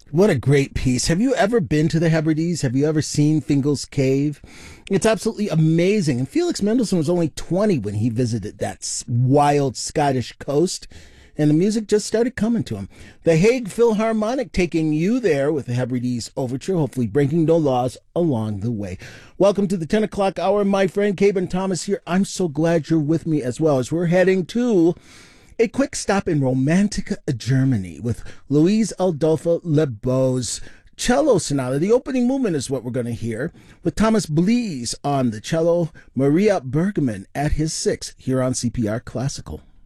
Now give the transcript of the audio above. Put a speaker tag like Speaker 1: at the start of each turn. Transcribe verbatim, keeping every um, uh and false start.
Speaker 1: What a great piece. Have you ever been to the Hebrides? Have you ever seen Fingal's Cave? It's absolutely amazing. And Felix Mendelssohn was only twenty when he visited that s- wild Scottish coast, and the music just started coming to him. The Hague Philharmonic taking you there with the Hebrides Overture, hopefully breaking no laws along the way. Welcome to the ten o'clock hour. My friend Caben Thomas here. I'm so glad you're with me as well as we're heading to a quick stop in Romantica, Germany with Louise Adolphe Lebeau's cello sonata. The opening movement is what we're going to hear with Thomas Blees on the cello, Maria Bergman at his six here on C P R Classical.